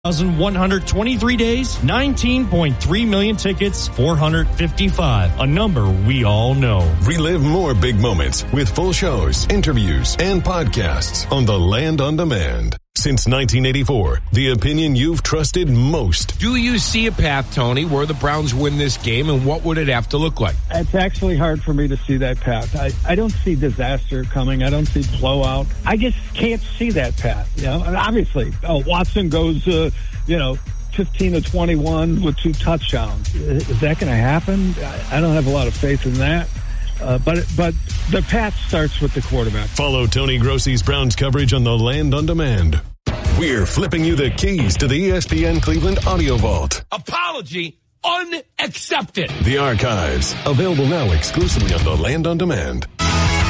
1,123 days, 19.3 million tickets, 455, a number we all know. Relive more big moments with full shows, interviews, and podcasts on The Land on Demand. Since 1984, the opinion you've trusted most. Do you see a path, Tony, where the Browns win this game, and what would it have to look like? It's actually hard for me to see that path. I don't see disaster coming. I don't see blowout. I just can't see that path. You know, and obviously, Watson goes, 15 to 21 with 2 touchdowns. Is that going to happen? I don't have a lot of faith in that. But the path starts with the quarterback. Follow Tony Grossi's Browns coverage on The Land on Demand. We're flipping you the keys to the ESPN Cleveland Audio Vault. Apology unaccepted. The archives, available now exclusively on The Land on Demand.